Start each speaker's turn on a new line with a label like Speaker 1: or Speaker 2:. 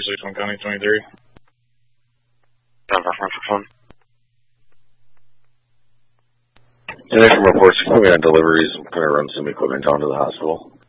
Speaker 1: 61 County 23.
Speaker 2: And then from reports, coming on deliveries, I'm going to run some equipment down to the hospital.